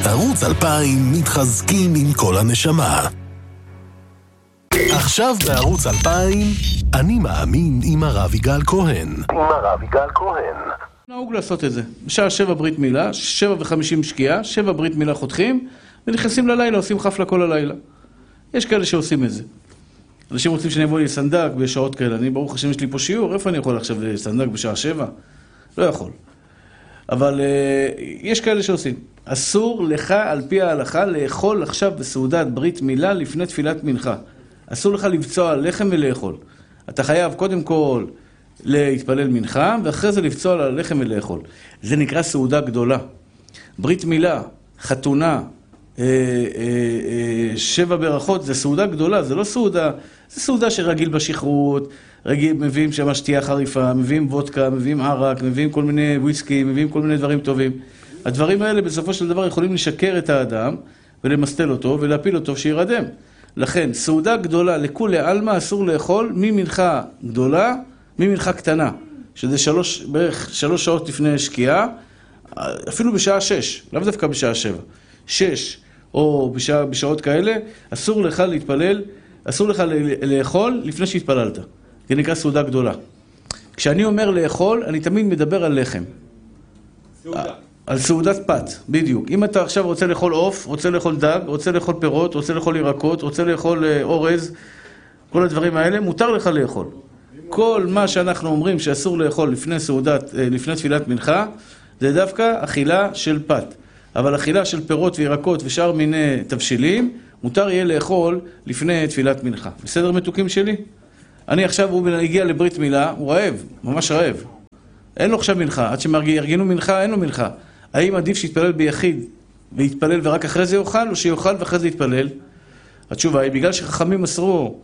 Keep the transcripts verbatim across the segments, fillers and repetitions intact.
ערוץ אלפיים מתחזקים עם כל הנשמה. עכשיו בערוץ אלפיים, אני מאמין עם הרב יגאל כהן. עם הרב יגאל כהן. נהוג לעשות את זה. בשעה שבע ברית מילה, שבע וחמישים שקיעה, שבע ברית מילה חותכים, ונכנסים ללילה, עושים חפלה כל הלילה. יש כאלה שעושים את זה. אנשים רוצים שאני אבוא לי סנדק בשעות כאלה. אני ברוך השם יש לי פה שיעור, איפה אני יכול עכשיו סנדק בשעה שבע? לא יכול. אבל uh, יש כאלה שעושים. אסור לך על פי ההלכה לאכול עכשיו בסעודת ברית מילה לפני תפילת מנחה. אסור לך לבצוע לחם ולאכול. אתה חייב קודם כל להתפלל מנחה, ואחרי זה לבצוע על הלחם ולאכול. זה נקרא סעודה גדולה. ברית מילה, חתונה, אה, אה, אה, שבע ברכות, זה סעודה גדולה, זה לא סעודה, זה סעודה שרגיל בשכרות, רגיל, מביאים שם שתייה חריפה, מביאים וודקה, מביאים ערק, מביאים כל מיני וויסקי, מביאים כל מיני דברים טובים. הדברים האלה בסופו של דבר יכולים לשקר את האדם, ולמסתל אותו, ולהפיל אותו שירדם. לכן, סעודה גדולה לכולי עלמא אסור לאכול ממנחה גדולה, ממנחה קטנה, שזה שלוש, בערך שלוש שעות לפני שקיעה, אפילו בשעה שש, לאו דווקא בשעה שבע. שש, או בשעה, בשעות כאלה, אסור לך להתפלל, אסור לך לאכול לפני שהתפללת. זה נקרא סעודה גדולה. כשאני אומר לאכול, אני תמיד מדבר על לחם. סעודה. על סעודת פת, בדיוק. אם אתה עכשיו רוצה לאכול עוף, רוצה לאכול דג, רוצה לאכול פירות, רוצה לאכול ירקות, רוצה לאכול אורז, כל הדברים האלה, מותר לך לאכול. כל מה שאנחנו אומרים שאסור לאכול לפני סעודת, לפני תפילת מנחה, זה דווקא אכילה של פת. אבל אכילה של פירות וירקות ושאר מיני תבשילים, מותר יהיה לאכול לפני תפילת מנחה. בסדר מתוקים שלי? אני עכשיו, הוא הגיע לברית מילה, הוא רעב, ממש רעב. אין לו עכשיו מנחה, עד שיארגנו מנחה, אין לו מנחה. האם עדיף שיתפלל ביחיד ויתפלל ורק אחרי זה יאכל, או שיאכל ואחרי זה יתפלל? התשובה היא, בגלל שחכמים אסרו,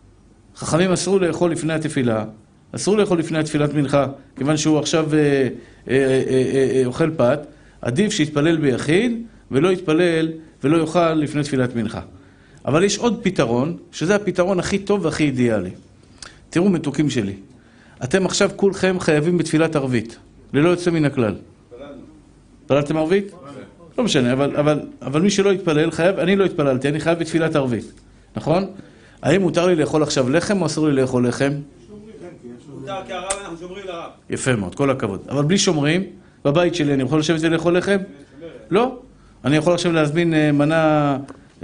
חכמים אסרו לאכול לפני התפילה, אסור לאכול לפני התפילת מנחה, כיוון שהוא עכשיו אה, אה, אה, אה, אה, אוכל פת, עדיף שיתפלל ביחיד ולא יתפלל ולא יאכל לפני תפילת מנחה. אבל יש עוד פתרון, שזה הפתרון הכי טוב והכי אידיאלי. תראו מתוקים שלי, אתם עכשיו כולכם חייבים בתפילת ערבית, ללא יוצא מן הכלל. התפללתם ערבית? לא משנה, אבל, אבל, אבל מי שלא יתפלל חייב, אני לא התפללתי, אני חייב בתפילת ערבית, נכון? האם מותר לי לאכול עכשיו לחם או אסור לי לאכול לחם? מותר, כי הרב אנחנו שומרים לרב. יפה מאוד, כל הכבוד. אבל בלי שומרים, בבית שלי אני יכול לשבת ולאכול לחם? לא. אני יכול עכשיו להזמין מנה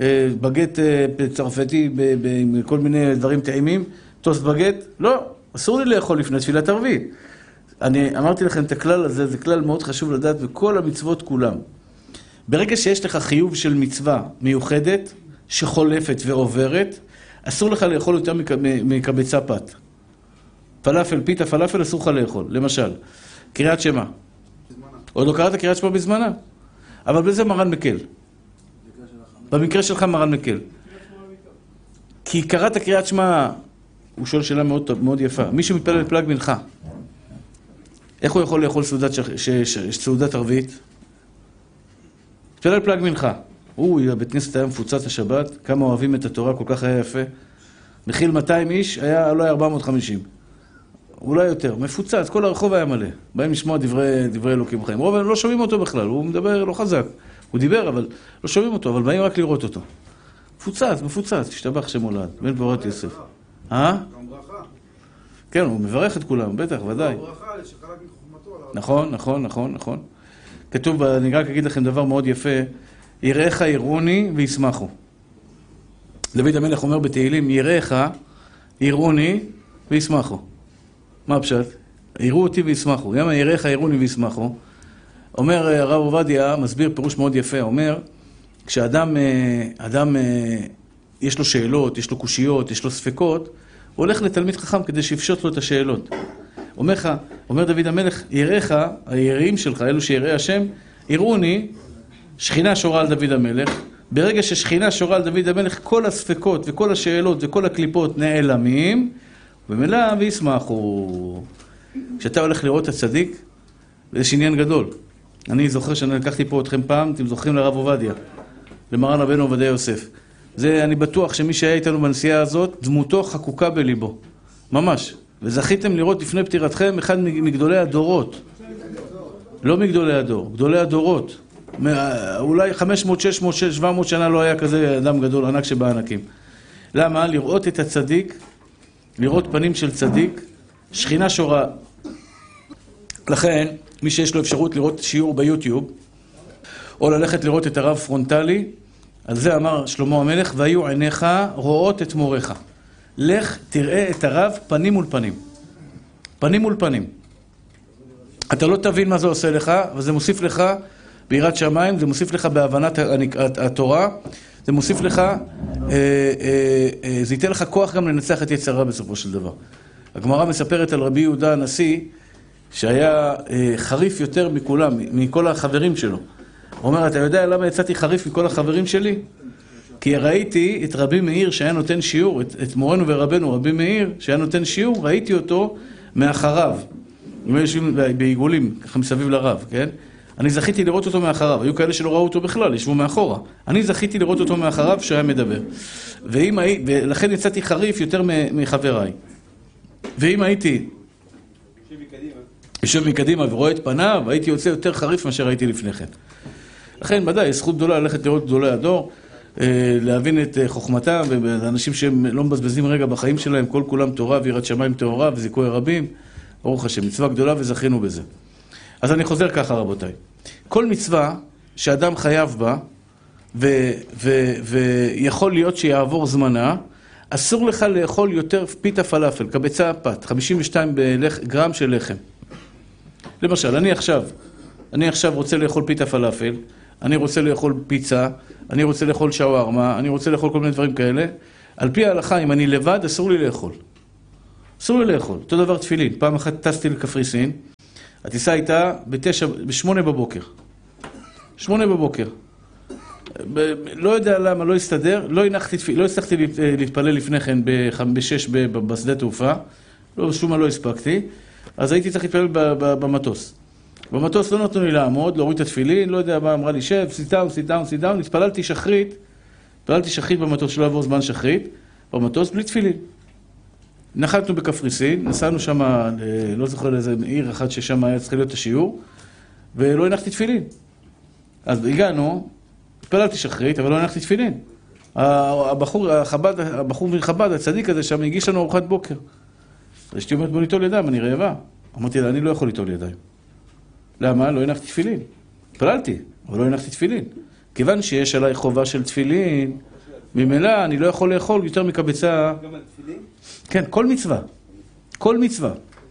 בגט צרפתי עם כל מיני דברים טעימים, טוסט בגט? לא. אסור לי לאכול לפני תפילת ערבית. אני אמרתי לכם את הכלל הזה, זה כלל מאוד חשוב לדעת בכל המצוות כולם. ברגע שיש לך חיוב של מצווה מיוחדת, שחולפת ועוברת, אסור לך לאכול יותר מקבצה פת. פלאפל, פיתה, פלאפל, אסור לך לאכול. למשל, קריאת שמע. עוד לא קראת קריאת שמע בזמנה. אבל בזה מרן מקל. במקרה שלך מרן מקל. כי קראת קריאת שמע, הוא שואל שאלה מאוד, מאוד יפה. מי שמתפלל בפלג מנחה, איך הוא יכול לאכול סעודת, ש... ש... ש... סעודת ערבית? מתפלל פלג מנחה. הוא, בית כנסת היה מפוצץ השבת, כמה אוהבים את התורה, כל כך היה יפה. מכיל מאתיים איש, היה אולי ארבע מאות וחמישים. אולי יותר. מפוצץ, כל הרחוב היה מלא. באים לשמוע דברי, דברי אלוקים חיים. רוב לא שומעים אותו בכלל, הוא מדבר לא חזק. הוא דיבר, אבל לא שומעים אותו, אבל באים רק לראות אותו. מפוצץ, מפוצץ, השתבח שמולד, בן פורת יוסף. אה? גם ברכה. כן, הוא מברך את כולם, בטח, ודאי. ברכה, שחלק מחוכמתו. נכון, נכון, נכון, נכון. כתוב, אני רק אגיד לכם דבר מאוד יפה, יראיך יראוני וישמחו. דוד המלך אומר בתהילים, יראיך יראוני וישמחו. מה הפשט? יראו אותי וישמחו. למה יראיך יראוני וישמחו? אומר הרב עובדיה, מסביר פירוש מאוד יפה, אומר, כשאדם אדם, יש לו שאלות, יש לו קושיות, יש לו ספקות, הוא הולך לתלמיד חכם כדי שיפשוט לו את השאלות. אומר לך, אומר דוד המלך, יראיך, היראים שלך, אלו שיראי השם, יראוני, שכינה שורה על דוד המלך. ברגע ששכינה שורה על דוד המלך, כל הספקות וכל השאלות וכל הקליפות נעלמים, ומילא וישמחו. כשאתה הולך לראות את הצדיק, יש עניין גדול. אני זוכר שאני לקחתי פה אתכם פעם, אתם זוכרים לרב עובדיה, למרן רבנו עובדיה יוסף. זה, אני בטוח שמי שהיה איתנו בנסיעה הזאת, דמותו חקוקה בליבו. ממש. וזכיתם לראות לפני פטירתכם אחד מגדולי הדורות. לא מגדולי הדור, גדולי הדורות. אולי חמש מאות, שש מאות, שבע מאות שנה לא היה כזה אדם גדול, ענק שבענקים. למה? לראות את הצדיק, לראות פנים של צדיק, שכינה שורה. לכן, מי שיש לו אפשרות לראות שיעור ביוטיוב, או ללכת לראות את הרב פרונטלי, על זה אמר שלמה המלך, והיו עיניך רואות את מורך. לך תראה את הרב פנים מול פנים. פנים מול פנים. אתה לא תבין מה זה עושה לך, וזה מוסיף לך ביראת שמיים, זה מוסיף לך בהבנת התורה, זה מוסיף לך, אה, אה, אה, זה ייתן לך כוח גם לנצח את יצר הרע בסופו של דבר. הגמרא מספרת על רבי יהודה הנשיא, שהיה אה, חריף יותר מכולם, מכל החברים שלו. הוא אומר, אתה יודע למה יצאתי חריף מכל החברים שלי? כי ראיתי את רבי מאיר שהיה נותן שיעור, את, את מורנו ורבנו רבי מאיר שהיה נותן שיעור, ראיתי אותו מאחריו. הם יושבים בעיגולים, ככה מסביב לרב, כן? אני זכיתי לראות אותו מאחריו. היו כאלה שלא ראו אותו בכלל, ישבו מאחורה. אני זכיתי לראות אותו מאחריו שהיה מדבר. ואם הי... ולכן יצאתי חריף יותר מחבריי. ואם הייתי יושב מקדימה ורואה את פניו, הייתי יוצא יותר חריף מאשר הייתי לפני כן. לכן, ודאי, זכות גדולה ללכת לראות גדולי הדור, להבין את חוכמתם, ואנשים שהם לא מבזבזים רגע בחיים שלהם, כל כולם תורה ויראת שמיים טהורה וזיכוי רבים. ברוך השם, מצווה גדולה וזכינו בזה. אז אני חוזר ככה, רבותיי. כל מצווה שאדם חייב בה, ו- ו- ויכול להיות שיעבור זמנה, אסור לך לאכול יותר פיתה פלאפל, קבצה פת, חמישים ושתיים גרם של לחם. למשל, אני עכשיו, אני עכשיו רוצה לאכול פיתה פלאפל, אני רוצה לאכול פיצה, אני רוצה לאכול שווארמה, אני רוצה לאכול כל מיני דברים כאלה. על פי ההלכה, אם אני לבד, אסור לי לאכול. אסור לי לאכול. אותו דבר תפילין. פעם אחת טסתי לקפריסין, הטיסה הייתה בתשע, בשמונה בבוקר. שמונה בבוקר. ב- לא יודע למה, לא הסתדר, לא הנחתי תפיל, לא הצלחתי להתפלל לפני כן בשש בשדה תעופה, לא, שום מה לא הספקתי, אז הייתי צריך להתפלל ב- ב- במטוס. במטוס לא נתנו לי לעמוד, להוריד את התפילין, לא יודע מה, אמרה לי, שב, sit down, sit down, sit down, התפללתי שחרית, התפללתי שחרית במטוס, שלא עבור זמן שחרית, במטוס בלי תפילין. נחתנו בקפריסין, נסענו שם, לא זוכר לאיזה עיר אחת ששם היה צריך להיות השיעור, ולא הנחתי תפילין. אז הגענו, התפללתי שחרית, אבל לא הנחתי תפילין. הבחור, החבד, הבחור מחב"ד, הצדיק הזה שם, הגיש לנו ארוחת בוקר. אז אשתי אומרת, בוא ליטול ידיים, אני רעבה. אמרתי לה, אני לא יכול ליטול ידיים. למה? לא הנחתי תפילין. התפללתי, אבל לא הנחתי תפילין. כיוון שיש עליי חובה של תפילין, ממילא אני לא יכול לאכול יותר מקבצה... גם על תפילין? כן, כל מצווה. כל מצווה.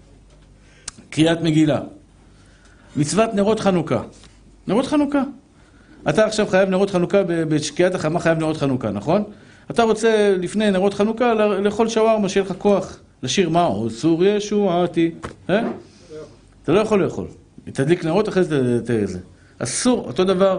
קריאת מגילה. מצוות נרות חנוכה. נרות חנוכה. אתה עכשיו חייב נרות חנוכה, בשקיעת החמה חייב נרות חנוכה, נכון? אתה רוצה לפני נרות חנוכה לאכול שווארמה, שיהיה לך כוח. לשיר מה? עוד צור ישועתי. אה? אתה לא יכול לאכול. תדליק נרות אחרי זה תראה זה. אסור, אותו דבר,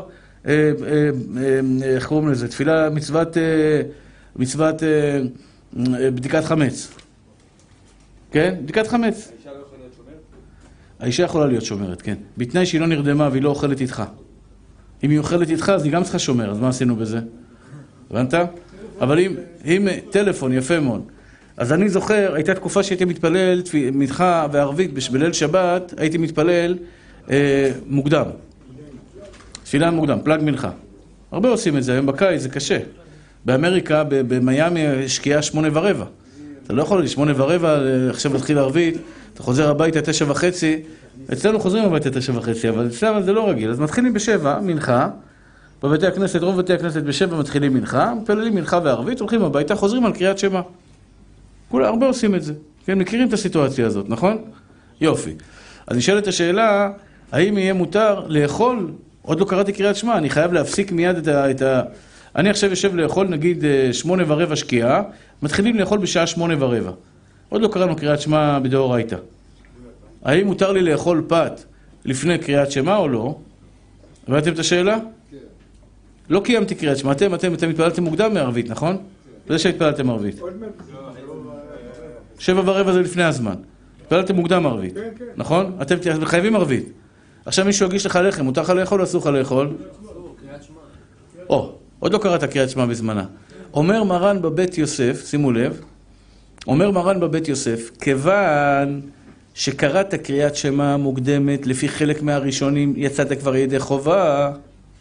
איך קוראים לזה? תפילה מצוות, מצוות בדיקת חמץ. כן? בדיקת חמץ. האישה לא יכולה להיות שומרת? האישה יכולה להיות שומרת, כן. בתנאי שהיא לא נרדמה והיא לא אוכלת איתך. אם היא אוכלת איתך, אז היא גם צריכה שומר, אז מה עשינו בזה? הבנת? אבל אם, אם טלפון, יפה מאוד. אז אני זוכר, הייתה תקופה שהייתי מתפלל מנחה וערבית בליל שבת, הייתי מתפלל אה, מוקדם. תפילה מוקדם, פלג מנחה. הרבה עושים את זה, היום בקיץ זה קשה. באמריקה, במיימי, שקיעה שמונה ורבע. אתה לא יכול להגיד שמונה ורבע, עכשיו להתחיל ערבית, אתה חוזר הביתה תשע וחצי, אצלנו חוזרים הביתה תשע וחצי, אבל אצלנו זה לא רגיל. אז מתחילים בשבע, מנחה, בבתי הכנסת, רוב בתי הכנסת בשבע מתחילים מנחה, מתפללים מנחה וערבית, הולכים הביתה, חוזרים על קריאת שמע. כולה, הרבה עושים את זה. כן, מכירים את הסיטואציה הזאת, נכון? יופי. אז נשאלת השאלה, האם יהיה מותר לאכול? עוד לא קראתי קריאת שמע, אני חייב להפסיק מיד את ה... את ה... אני עכשיו יושב לאכול, נגיד, שמונה ורבע שקיעה, מתחילים לאכול בשעה שמונה ורבע. עוד לא קראנו קריאת שמע בדאורייתא. האם מותר לי לאכול פת לפני קריאת שמע או לא? הבנתם את השאלה? כן. לא קיימתי קריאת שמע, אתם, אתם, אתם התפללתם מוקדם מערבית, נכון? זה שהתפללתם ערבית. שבע ורבע זה לפני הזמן. התפללתם מוקדם ערבית, נכון? אתם חייבים ערבית. עכשיו מישהו יגיש לך לחם, מותר לך לאכול או אסור לך לאכול? או, עוד לא קראת קריאת שמע בזמנה. אומר מרן בבית יוסף, שימו לב, אומר מרן בבית יוסף, כיוון שקראת קריאת שמע מוקדמת, לפי חלק מהראשונים יצאת כבר ידי חובה,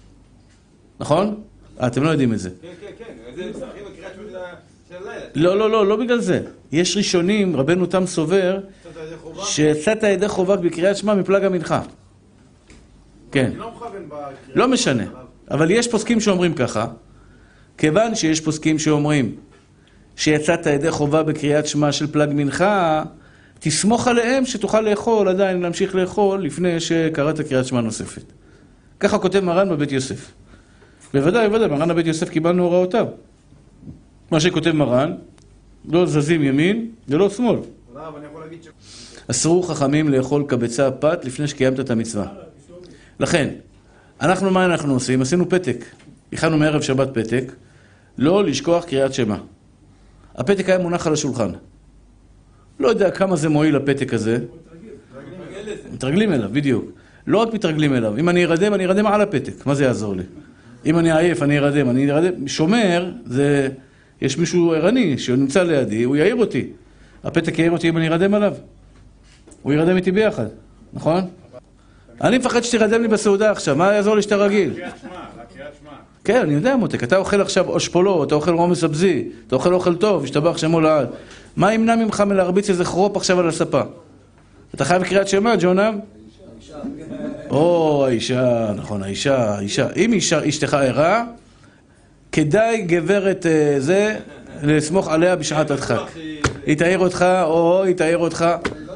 נכון? אה, אתם לא יודעים את זה. כן, כן, כן. זה משחקים בקריאת שמע של הלילה. לא, לא, לא, לא בגלל זה. יש ראשונים, רבנו תם סובר, שיצאת ידי חובה בקריאת שמע מפלג המנחה. כן. אני לא מכוון בקריאת... לא משנה. אבל יש פוסקים שאומרים ככה, כיוון שיש פוסקים שאומרים שיצאת ידי חובה בקריאת שמע של פלג מנחה, תסמוך עליהם שתוכל לאכול, עדיין להמשיך לאכול, לפני שקראת קריאת שמע נוספת. ככה כותב מרן בבית יוסף. בוודאי, בוודאי, מרן בבית יוסף קיבלנו הוראותיו. מה שכותב מרן, לא זזים ימין ולא שמאל. אסרו חכמים לאכול קבצה פת לפני שקיימת את המצווה. לכן, אנחנו מה אנחנו עושים? עשינו פתק. הכנו מערב שבת פתק, לא לשכוח קריאת שמע. הפתק היה מונח על השולחן. לא יודע כמה זה מועיל הפתק הזה. מתרגלים אליו, בדיוק. לא רק מתרגלים אליו. אם אני ארדם, אני ארדם על הפתק. מה זה יעזור לי? אם אני עייף, אני ארדם. אני ארדם. שומר, זה... יש מישהו ערני שנמצא לידי, הוא יעיר אותי. הפתק יעיר אותי אם אני ארדם עליו. הוא ירדם איתי ביחד, נכון? אני מפחד שתרדם לי בסעודה עכשיו. מה יעזור לי שאתה רגיל? קריאת שמע, קריאת שמע. כן, אני יודע מותק. אתה אוכל עכשיו אושפולו, אתה אוכל רומס אבזי, אתה אוכל אוכל טוב, השתבח שמו לעד. מה ימנע ממך מלהרביץ איזה חרופ עכשיו על הספה? אתה חייב קריאת שמע, ג'ונם? או, האישה, נכון, האישה, האישה. אם אישה, אשתך ערה, כדאי גברת זה, לסמוך עליה בשעת הדחק. היא תעיר אותך, או היא תעיר אותך.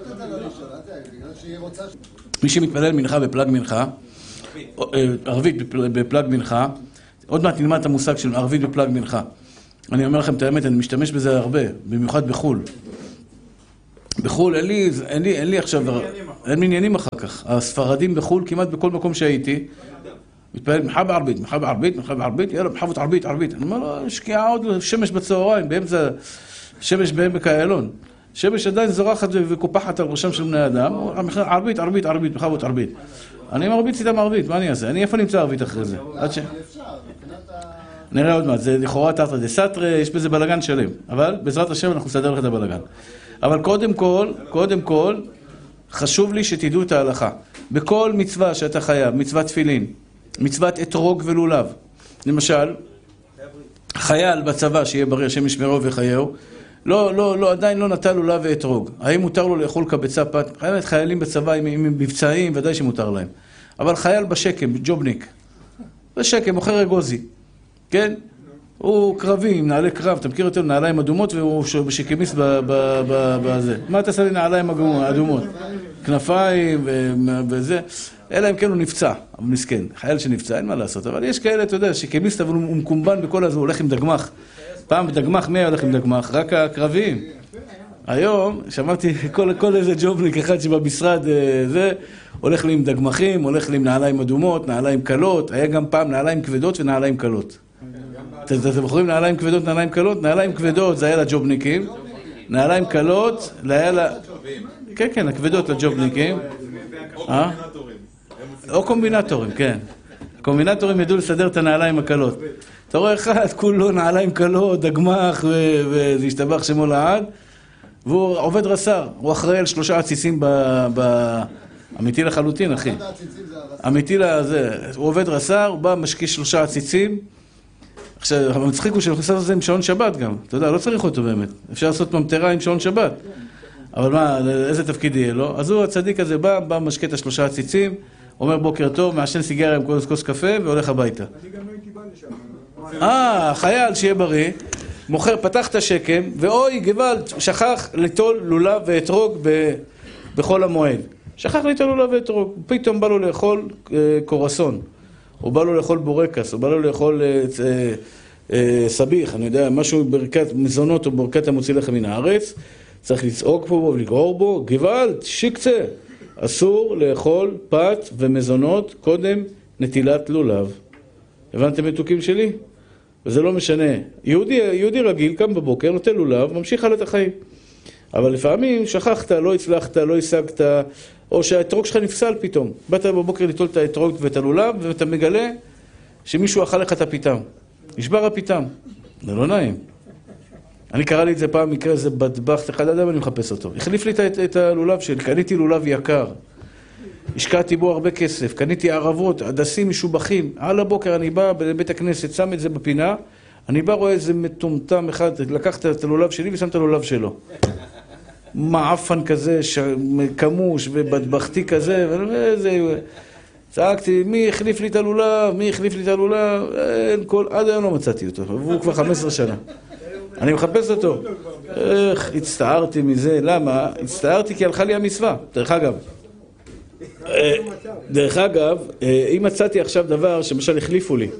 מי שמתפלל מנחה בפלג מנחה, ערבית בפלג מנחה, עוד מעט נלמד את המושג של ערבית בפלג מנחה. אני אומר לכם את האמת, אני משתמש בזה הרבה, במיוחד בחול. בחול, אין לי, אין לי, אין לי עכשיו, אין מניינים אחר כך. הספרדים בחול, כמעט בכל מקום שהייתי, מתפלל מנחה בערבית, מנחה בערבית, מנחה בערבית, יאללה, מחבת ערבית, ערבית. אני אומר לו, שקיעה עוד שמש בצהריים, באמצע שמש בעמק האיילון. שמש עדיין זורחת וקופחת על ראשם של בני אדם, ערבית, ערבית, ערבית, מחבת ערבית. אני מרביץ איתם ערבית, מה אני אעשה? אני איפה נמצא ערבית אחרי זה? עד ש... נראה עוד מעט, זה לכאורה תרתא דסתרא, יש בזה בלגן שלם. אבל בעזרת השם אנחנו נסדר לך את הבלגן. אבל קודם כל, קודם כל, חשוב לי שתדעו את ההלכה. בכל מצווה שאתה חייב, מצוות תפילין, מצוות אתרוג ולולב. למשל, חייל בצבא שיהיה בריא, השם ישמרו וחייהו, לא, לא, לא, עדיין לא נטל לולב ואתרוג. האם מותר לו לאכול קבצה פת? חיילים בצבא עם מבצעים, ודאי שמותר להם. אבל חייל בשקם, ג'ובניק, בשקם, מוכר אגוזי, כן? הוא קרבי, עם נעלי קרב, אתה מכיר אותו, נעליים אדומות, והוא בשקמיסט בזה. מה אתה עושה לי נעליים אדומות? כנפיים וזה. אלא אם כן הוא נפצע, אבל מסכן, חייל שנפצע, אין מה לעשות. אבל יש כאלה, אתה יודע, שקמיסט, אבל הוא מקומבן בכל הזה, הוא הולך עם דגמח. פעם בדגמח, מי הולך עם דגמח? רק הקרביים. היום, שמעתי כל, כל איזה ג'ובניק אחד שבמשרד זה, הולך לי עם דגמחים, הולך לי עם נעליים אדומות, נעליים קלות, היה גם פעם נעליים כבדות ונעליים קלות. אתם בוחרים נעליים כבדות, נעליים קלות? נעליים כבדות זה היה לג'ובניקים, נעליים קלות, זה היה ל... כן, כן, הכבדות לג'ובניקים. או קומבינטורים, כן. הקומבינטורים ידעו לסדר את הנעליים הקלות. אתה רואה אחד, כולו נעליים קלות, דגמח, וזה השתבח שמו לעד, והוא עובד רס"ר, הוא אחראי על שלושה עציצים ב... אמיתי לחלוטין, אחי. אמיתי לזה, הוא עובד רס"ר, הוא בא, משקיש שלושה עציצים. עכשיו, המצחיק הוא שלכנסות את זה עם שעון שבת גם. אתה יודע, לא צריך אותו באמת. אפשר לעשות ממטרה עם שעון שבת. אבל מה, איזה תפקיד יהיה לו? אז הוא הצדיק הזה בא, בא, משקה את השלושה עציצים, אומר בוקר טוב, מעשן סיגריה עם כוס, כוס קפה, והולך הביתה. אני גם לא הייתי בא לשם. אה, חייל שיהיה בריא, מוכר, פתח את השקם, ואוי, גוואלד, שכח ליטול לולב ואתרוג ב, בכל המועד. שכח ליטול לולב ואתרוג. פתאום בא לו לאכול אה, קורסון, או בא לו לאכול בורקס, או בא לו לאכול אה, אה, אה, סביח, אני יודע, משהו ברכת מזונות או ברכת המוציא לחם מן הארץ, צריך לצעוק פה ולגרור בו, גוואלד, שיקצה. אסור לאכול פת ומזונות קודם נטילת לולב. הבנתם מתוקים שלי? וזה לא משנה. יהודי, יהודי רגיל קם בבוקר, נוטל לולב, ממשיך הלאה את החיים. אבל לפעמים שכחת, לא הצלחת, לא השגת, או שהאתרוג שלך נפסל פתאום. באת בבוקר לטול את האתרוג ואת הלולב, ואתה מגלה שמישהו אכל לך את הפיתם. נשבר הפיתם. זה לא נעים. אני קרא לי את זה פעם, מקרה איזה בטבח, אחד אדם, אני מחפש אותו. החליף לי את, את הלולב שלי, קניתי לולב יקר. השקעתי בו הרבה כסף, קניתי ערבות, הדסים משובחים. על הבוקר אני בא לבית הכנסת, שם את זה בפינה, אני בא רואה איזה מטומטם אחד, לקחת את הלולב שלי ושם את הלולב שלו. מעפן כזה, כמוש ובטבחתי כזה, ואיזה... צעקתי, מי החליף לי את הלולב? מי החליף לי את הלולב? אין כל... עד היום לא מצאתי אותו, והוא כבר חמש עשרה שנה. אני מחפש אותו. איך, הצטערתי מזה, למה? הצטערתי כי הלכה לי המצווה. דרך אגב, דרך אגב, אם מצאתי עכשיו דבר שמשל החליפו לי.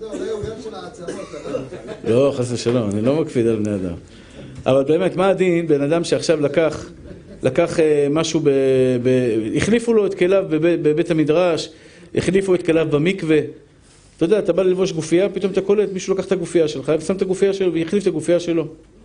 לא, חס ושלום, אני לא מקפיד על בני אדם. אבל באמת, מה הדין? בן אדם שעכשיו לקח, לקח משהו, ב, ב, החליפו לו את כליו בבית, בבית המדרש, החליפו את כליו במקווה. אתה יודע, אתה בא ללבוש גופייה, פתאום אתה קולט, מישהו לקח את הגופייה שלך, ושם את הגופייה שלו, והחליף את הגופייה שלו.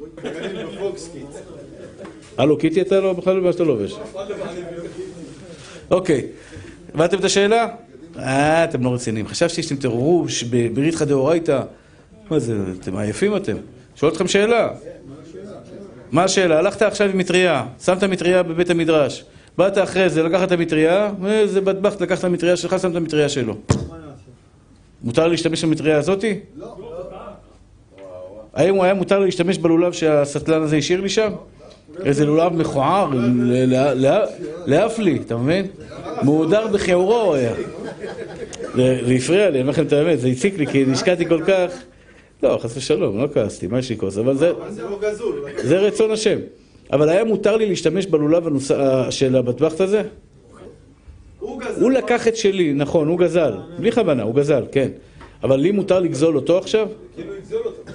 הלו, קיטי אתה לא, בכלל לא, אתה לא לובש. אוקיי, הבנתם את השאלה? אה, אתם לא רציניים. חשבתי שאתם תראו בברית דאורייתא. מה זה, אתם עייפים אתם? שואל אתכם שאלה. מה השאלה? הלכת עכשיו עם מטריה, שמת מטריה בבית המדרש. באת אחרי זה, לקחת את המטריה, זה בטבחת, לקחת את המטריה שלך, שמת את המטריה שלו. מותר להשתמש במטריה הזאתי? לא. האם הוא היה מותר להשתמש בלולב שהסטלן הזה השאיר לי שם? איזה לולב מכוער, לאף לי, אתה מבין? מהודר בחיורו הוא היה. זה הפריע לי, אני אומר לכם את האמת, זה הציק לי, כי נשקעתי כל כך. לא, חס ושלום, לא כעסתי, מה יש לי כוס? אבל זה... זה רצון השם. אבל היה מותר לי להשתמש בלולב של הבטבחת הזה? הוא לקח את שלי, נכון, הוא גזל. בלי כוונה, הוא גזל, כן. אבל לי מותר לגזול אותו עכשיו? כאילו יגזול אותו.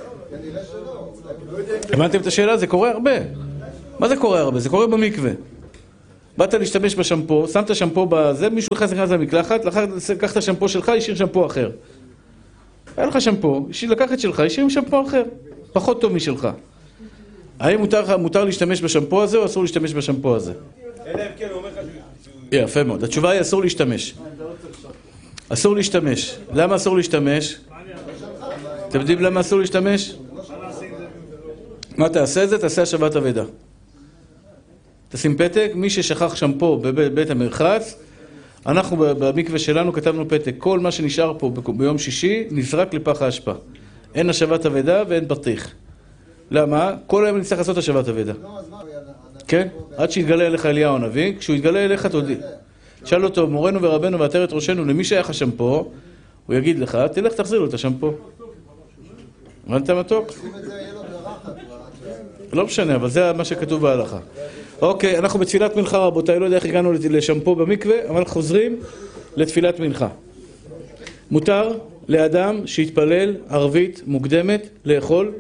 הבנתם את השאלה? זה קורה הרבה. מה זה קורה הרבה? זה קורה במקווה. באת להשתמש בשמפו, שמת שמפו בזה, מישהו נכנס נכנס למקלחת, לקח את השמפו שלך, השאיר שמפו אחר. היה לך שמפו, לקח את שלך, השאיר שמפו אחר. פחות טוב משלך. האם מותר, מותר להשתמש בשמפו הזה או אסור להשתמש בשמפו הזה? אלא אם כן, הוא אומר לך שהוא... יפה מאוד. התשובה היא אסור להשתמש. אסור להשתמש. למה אסור להשתמש? אתם יודעים למה אסור להשתמש? מה תעשה את זה? תעשה השבת אבדה. תשים פתק, מי ששכח שמפו בבית המרחץ, אנחנו במקווה שלנו כתבנו פתק, כל מה שנשאר פה ביום שישי נזרק לפח האשפה. אין השבת אבדה ואין בטיח. למה? כל היום נצטרך לעשות השבת אבדה. כן? עד שיתגלה אליך אליהו הנביא, כשהוא יתגלה אליך תודי. שאל אותו, מורנו ורבנו ועטרת ראשנו, למי שייך השמפו, הוא יגיד לך, תלך תחזיר לו את השמפו. הבנת מתוק? לא משנה, אבל זה מה שכתוב בהלכה. אוקיי, אנחנו בתפילת מנחה רבותיי, לא יודע איך הגענו לשמפו במקווה, אבל אנחנו חוזרים לתפילת מנחה. מותר לאדם שהתפלל ערבית מוקדמת לאכול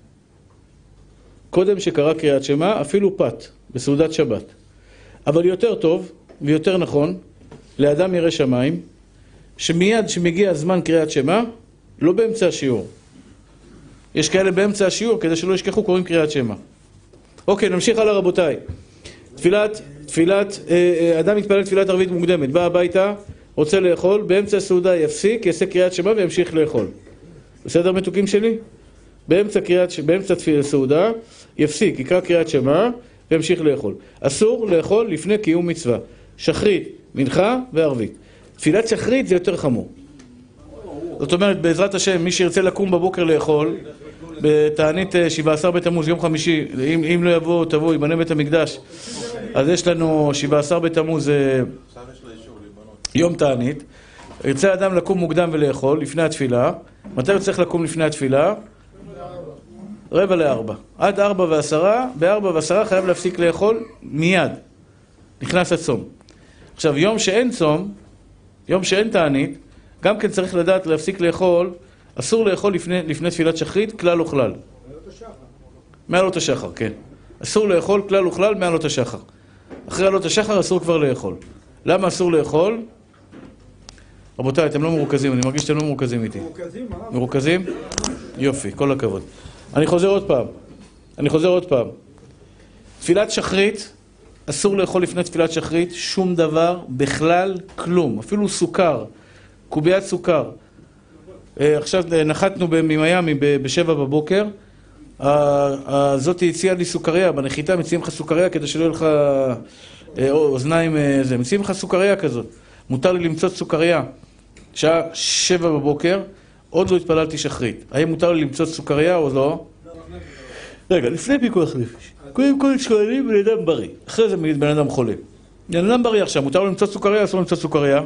קודם שקרא קריאת שמע, אפילו פת, בסעודת שבת. אבל יותר טוב ויותר נכון לאדם ירא שמיים, שמיד שמגיע זמן קריאת שמע, לא באמצע השיעור. יש כאלה באמצע השיעור, כדי שלא ישכחו קוראים קריאת שמע. אוקיי, נמשיך הלאה רבותיי. תפילת, תפילת, אדם מתפלל תפילת ערבית מוקדמת, בא הביתה, רוצה לאכול, באמצע הסעודה יפסיק, יעשה קריאת שמע וימשיך לאכול. בסדר מתוקים שלי? באמצע קריאת, באמצע תפילת סעודה, יפסיק, יקרא קריאת שמע וימשיך לאכול. אסור לאכול לפני קיום מצווה. שחרית, מנחה וערבית. תפילת שחרית זה יותר חמור. זאת אומרת, בעזרת השם, מי שירצה לקום בבוקר לאכול, בתענית שבעה עשר בתמוז, יום חמישי, אם, אם לא יבוא, תבוא, יבנה בית המקדש, אז יש לנו שבעה עשר בתמוז, יום תענית. ירצה אדם לקום מוקדם ולאכול לפני התפילה. מתי הוא צריך לקום לפני התפילה? רבע לארבע. עד ארבע ועשרה, בארבע ועשרה חייב להפסיק לאכול מיד. נכנס הצום. עכשיו, יום שאין צום, יום שאין תענית, גם כן צריך לדעת להפסיק לאכול, אסור לאכול לפני, לפני תפילת שחרית, כלל וכלל. מעלות השחר, כן. אסור לאכול כלל וכלל מעלות השחר. אחרי עלות השחר אסור כבר לאכול. למה אסור לאכול? רבותיי, אתם לא מרוכזים, אני מרגיש שאתם לא מרוכזים איתי. מרוכזים? מרוכזים? יופי, כל הכבוד. אני חוזר עוד פעם. אני חוזר עוד פעם. תפילת שחרית, אסור לאכול לפני תפילת שחרית, שום דבר, בכלל, כלום. אפילו סוכר, קוביית סוכר. עכשיו נחתנו ממיימי בשבע בבוקר, הזאת הציעה לי סוכריה, בנחיתה מציעים לך סוכריה כדי שלא יהיה לך אוזניים, זה, מציעים לך סוכריה כזאת. מותר לי למצוא סוכריה. שעה שבע בבוקר, עוד לא התפללתי שחרית. האם מותר לי למצוא סוכריה או לא? רגע, לפני פיקוח נפש. קודם כל שואלים בן אדם בריא. אחרי זה בן אדם חולה. בן אדם בריא עכשיו, מותר לו למצוא סוכריה, אסור למצוא סוכריה?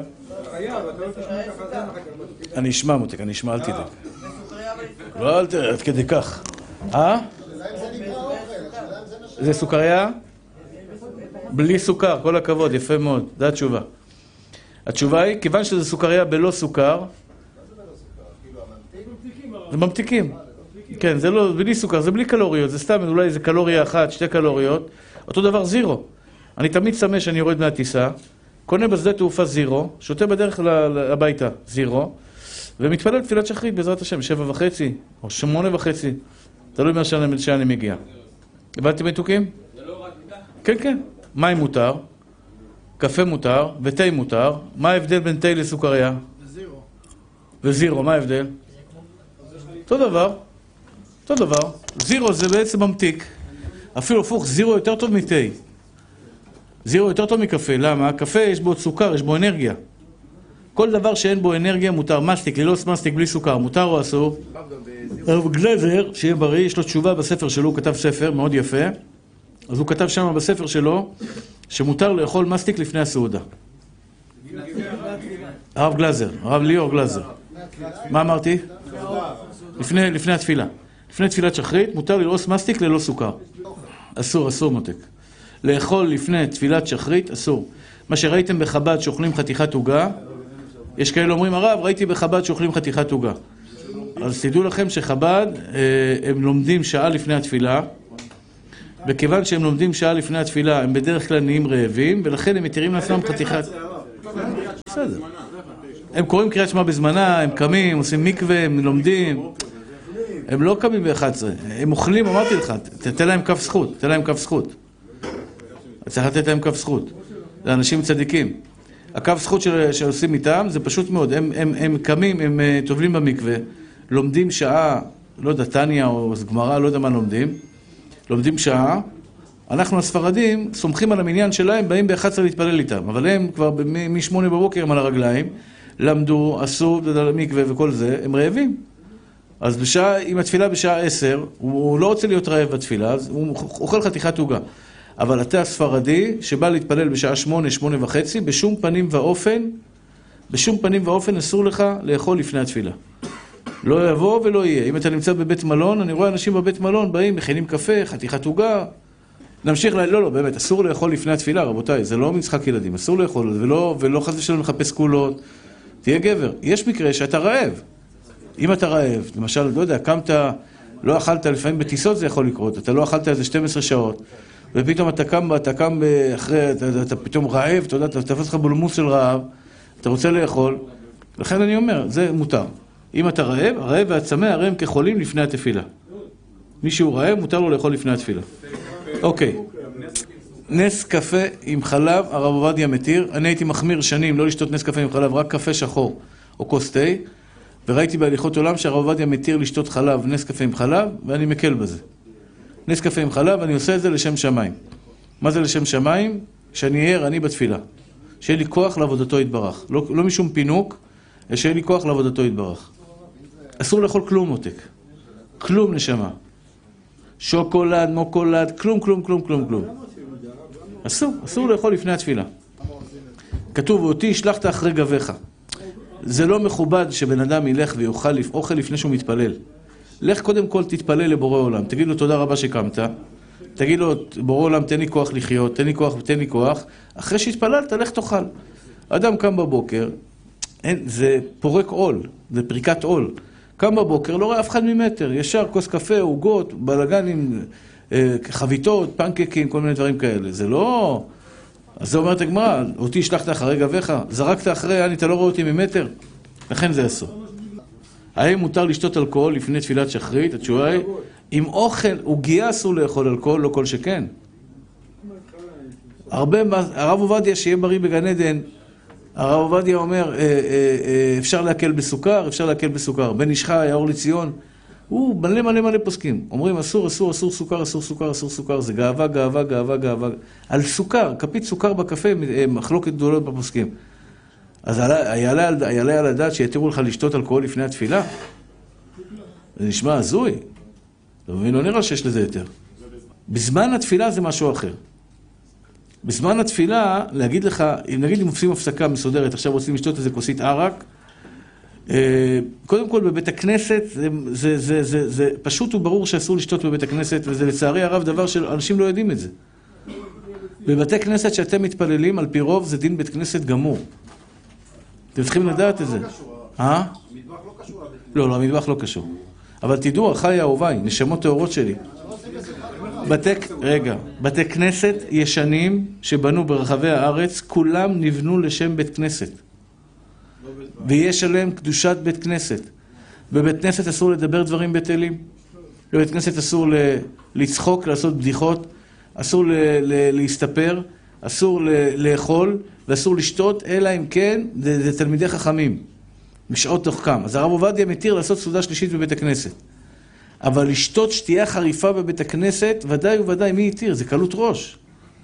אני אשמע מותק, אני אשמע, אל תדאג. לא, אל תדאג, עד כדי כך. אה? זה סוכריה? בלי סוכר, כל הכבוד, יפה מאוד. זו התשובה. התשובה היא, כיוון שזה סוכריה בלא סוכר, זה ממתיקים. כן, זה לא, בלי סוכר, זה בלי קלוריות, זה סתם, אולי זה קלוריה אחת, שתי קלוריות. אותו דבר זירו. אני תמיד שמח שאני יורד מהטיסה, קונה בשדה תעופה זירו, שותה בדרך הביתה זירו, ומתפלל תפילת שחרית בעזרת השם, שבע וחצי, או שמונה וחצי. תלוי מה שאני, שאני מגיע. הבנתם מתוקים? זה לא רק ככה? כן, כן. מים מותר, קפה מותר, ותה מותר. מה ההבדל בין תה לסוכריה? וזירו. וזירו, מה ההבדל? אותו דבר. אותו דבר. זירו זה בעצם ממתיק. אפילו הפוך, זירו יותר טוב מתה. זירו יותר טוב מקפה. למה? קפה יש בו סוכר, יש בו אנרגיה. כל דבר שאין בו אנרגיה מותר. מסטיק, ללא מסטיק, בלי סוכר. מותר או אסור? הרב גלזר, שיהיה בריא, יש לו תשובה בספר שלו, הוא כתב ספר מאוד יפה. אז הוא כתב שם בספר שלו, שמותר לאכול מסטיק לפני הסעודה. הרב גלזר, הרב ליאור גלזר. מה אמרתי? לפני, לפני התפילה. לפני תפילת שחרית, מותר ללעוס מסטיק ללא סוכר. אסור, אסור מותק. לאכול לפני תפילת שחרית, אסור. מה שראיתם בחב"ד שאוכלים חתיכת עוגה, יש כאלה אומרים, הרב, ראיתי בחב"ד שאוכלים חתיכת עוגה. אז תדעו לכם שחב"ד, הם לומדים שעה לפני התפילה, וכיוון שהם לומדים שעה לפני התפילה, הם בדרך כלל נהיים רעבים, ולכן הם מתירים לעצמם חתיכת... בסדר. הם קוראים קריאת שמע בזמנה, הם קמים, עושים מקווה, הם לומדים. הם לא קמים ב-אחת עשרה. הם אוכלים, אמרתי לך, תתן להם כף זכות, תתן להם כף זכות. צריך לתת להם כף זכות. זה אנשים צדיקים. הכף זכות שעושים איתם, זה פשוט מאוד. הם, הם, הם קמים, הם טובלים במקווה, לומדים שעה, לא יודע, טניה או גמרא, לא יודע מה לומדים. לומדים שעה. אנחנו הספרדים סומכים על המניין שלהם, באים ב-אחת עשרה להתפלל איתם. אבל הם כבר מ-שמונה בבוקר הם על הרגליים, למדו, עשו, מקווה וכל זה, הם רעבים. אז בשעה, אם התפילה בשעה עשר, הוא לא רוצה להיות רעב בתפילה, אז הוא אוכל חתיכת עוגה. אבל אתה הספרדי שבא להתפלל בשעה שמונה, שמונה וחצי, בשום פנים ואופן, בשום פנים ואופן אסור לך לאכול לפני התפילה. לא יבוא ולא יהיה. אם אתה נמצא בבית מלון, אני רואה אנשים בבית מלון באים, מכינים קפה, חתיכת עוגה. נמשיך, ל... לא, לא, באמת, אסור לאכול לפני התפילה, רבותיי, זה לא משחק ילדים, אסור לאכול, ולא, ולא חס ושלום לחפש קולות. תהיה גבר. יש מקרה שאתה רעב. אם אתה רעב, למשל, לא יודע, קמת, לא אכלת, לפעמים בטיסות זה יכול לקרות, אתה לא אכלת איזה שתים עשרה שעות, ופתאום אתה קם, אתה קם אחרי, אתה, אתה פתאום רעב, אתה יודע, אתה תפס לך בולמוס של רעב, אתה רוצה לאכול, לכן אני אומר, זה מותר. אם אתה רעב, הרעב והצמא, הרי הם כחולים לפני התפילה. מי שהוא רעב, מותר לו לאכול לפני התפילה. אוקיי. נס קפה עם חלב, הרב עובדיה מתיר. אני הייתי מחמיר שנים לא לשתות נס קפה עם חלב, רק קפה שחור או כוס תה. וראיתי בהליכות עולם שהרב עובדיה מתיר לשתות חלב, נס קפה עם חלב, ואני מקל בזה. נס קפה עם חלב, אני עושה את זה לשם שמיים. מה זה לשם שמיים? שאני אהיה ערני בתפילה. שיהיה לי כוח לעבודתו יתברך. לא, לא משום פינוק, אלא שיהיה לי כוח לעבודתו יתברך. אסור לאכול כלום מותק. כלום נשמה. שוקולד, מוקולד, כלום, כלום, כלום, כלום, כלום. אסור, אסור לאכול לפני התפילה. כתוב, ואותי השלחת אחרי גביך. זה לא מכובד שבן אדם ילך ויאכל אוכל לפני שהוא מתפלל. לך קודם כל תתפלל לבורא עולם. תגיד לו תודה רבה שקמת. תגיד לו, בורא עולם תן לי כוח לחיות, תן לי כוח ותן לי כוח. אחרי שהתפללת, לך תאכל. אדם קם בבוקר, אין, זה פורק עול, זה פריקת עול. קם בבוקר, לא רואה אף אחד ממטר. ישר כוס קפה, עוגות, בלגנים, חביתות, פנקקים, כל מיני דברים כאלה. זה לא... אז זה אומרת הגמרא, אותי השלחת אחרי גביך, זרקת אחרי, אני, אתה לא רואה אותי ממטר. לכן זה אסור. האם מותר לשתות אלכוהול לפני תפילת שחרית? התשובה היא, אם אוכל, עוגיה אסור לאכול אלכוהול, לא כל שכן. הרבה, הרב עובדיה שיהיה בריא בגן עדן, הרב עובדיה אומר, אפשר להקל בסוכר, אפשר להקל בסוכר. בן איש חי, האור לציון, הוא מלא מלא מלא פוסקים. אומרים, אסור, אסור, אסור סוכר, אסור סוכר, אסור סוכר. זה גאווה, גאווה, גאווה, גאווה. על סוכר, כפית סוכר בקפה, מחלוקת גדולות בפוסקים. אז יעלה על הדעת שיתירו לך לשתות אלכוהול לפני התפילה? זה נשמע הזוי. אתה מבין? לא נראה שיש לזה יותר. בזמן התפילה זה משהו אחר. בזמן התפילה, להגיד לך, אם נגיד אם עושים הפסקה מסודרת, עכשיו רוצים לשתות איזה כוסית ערק, קודם כל בבית הכנסת, זה, זה, זה, זה, זה פשוט וברור שאסור לשתות בבית הכנסת, וזה לצערי הרב דבר שאנשים לא יודעים את זה. בבתי כנסת שאתם מתפללים, על פי רוב זה דין בית כנסת גמור. אתם צריכים לדעת את זה. אה? המטבח לא קשור. לא, לא, המטבח לא קשור. אבל תדעו, אחי אהוביי, נשמות טהורות שלי. בתי, רגע, בתי כנסת ישנים שבנו ברחבי הארץ, כולם נבנו לשם בית כנסת. ויש עליהם קדושת בית כנסת. בבית כנסת אסור לדבר דברים בטלים. בבית כנסת אסור לצחוק, לעשות בדיחות, אסור להסתפר, אסור לאכול, ואסור לשתות, אלא אם כן, זה, זה תלמידי חכמים. משעות תוחכם. אז הרב עובדיה מתיר לעשות סעודה שלישית בבית הכנסת. אבל לשתות שתייה חריפה בבית הכנסת, ודאי וודאי מי יתיר? זה קלות ראש.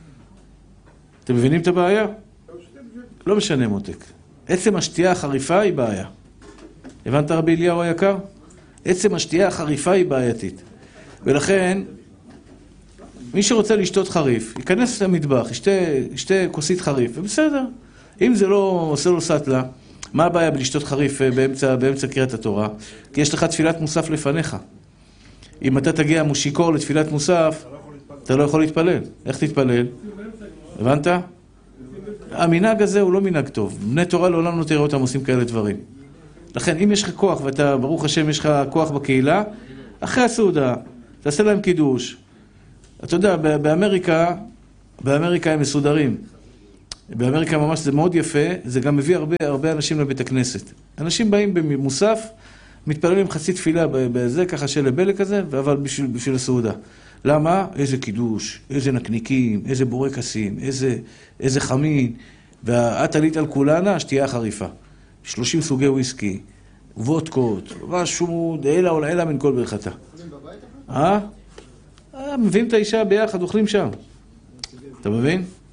אתם מבינים את הבעיה? לא משנה מותק. עצם השתייה החריפה היא בעיה. הבנת רבי אליהו היקר? עצם השתייה החריפה היא בעייתית. ולכן, מי שרוצה לשתות חריף, ייכנס למטבח, ישתה, ישתה כוסית חריף, ובסדר. אם זה לא עושה לו סטלה, מה הבעיה בלשתות חריף באמצע, באמצע קריאת התורה? כי יש לך תפילת מוסף לפניך. אם אתה תגיע מושיקור לתפילת מוסף, אתה לא יכול להתפלל. איך תתפלל? הבנת? המנהג הזה הוא לא מנהג טוב. בני תורה לעולם לא תראה אותם עושים כאלה דברים. לכן, אם יש לך כוח, ואתה, ברוך השם, יש לך כוח בקהילה, אחרי הסעודה, תעשה להם קידוש. אתה יודע, באמריקה, באמריקה הם מסודרים. באמריקה ממש זה מאוד יפה, זה גם מביא הרבה, הרבה אנשים לבית הכנסת. אנשים באים במוסף, מתפללים חצי תפילה בזה, ככה של לבלק כזה, אבל בשביל, בשביל הסעודה. למה? איזה קידוש, איזה נקניקים, איזה בורקסים, איזה, איזה חמין, ואת עלית על כולנה, שתייה חריפה. שלושים סוגי וויסקי, וודקות, משהו, אלא או אלא מן כל ברכתה. אה? מביאים את האישה ביחד, אוכלים שם. אתה מבין?